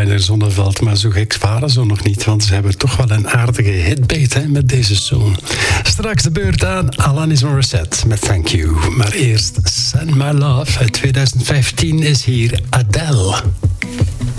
Reiner Zonneveld, maar zo gek waren ze nog niet, want ze hebben toch wel een aardige hitbeat hè, met deze song. Straks de beurt aan Alanis Morissette met Thank You. Maar eerst Send My Love uit 2015 is hier Adele.